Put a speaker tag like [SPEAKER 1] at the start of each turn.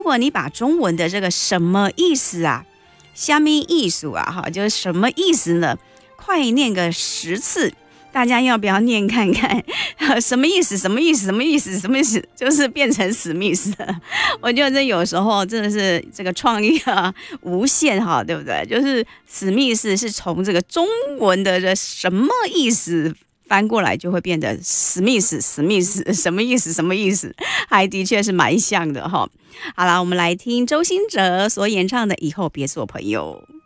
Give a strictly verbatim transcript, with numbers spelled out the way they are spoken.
[SPEAKER 1] 如果你把中文的这个什么意思啊，虾米意思啊，哈，就是什么意思呢？快念个十次。大家要不要念看看什么意思？什么意思？什么意思？什么意思？就是变成史密斯了。我觉得这有时候真的是这个创意啊无限哈，对不对？就是史密斯是从这个中文的这什么意思翻过来，就会变得史密斯，史密斯什么意思？什么意思？还的确是蛮像的哈。好了，我们来听周兴哲所演唱的《以后别做朋友》。